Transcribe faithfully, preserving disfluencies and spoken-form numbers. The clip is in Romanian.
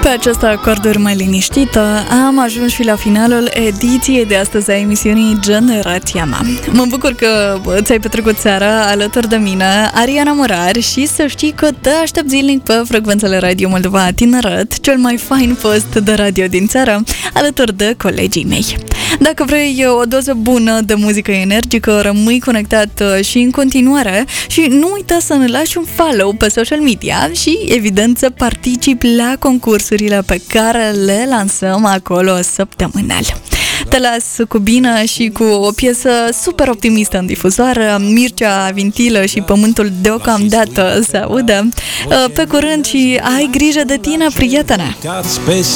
Pe această acorduri mai liniștită am ajuns și la finalul ediției de astăzi a emisiunii Generația Mea. Mă bucur că ți-ai petrecut seara alături de mine, Ariana Murar, și să știi că te aștept zilnic pe frecvențele Radio Moldova Tineret, cel mai fain post de radio din țară, alături de colegii mei. Dacă vrei o doză bună de muzică energică, rămâi conectat și în continuare și nu uita să ne lași un follow pe social media și, evident, să participi la concursurile pe care le lansăm acolo săptămânal. Te las cu bine și cu o piesă super optimistă în difuzoară, Mircea Vintilă și Pământul deocamdată se audă. Pe curând și ai grijă de tine, prietene!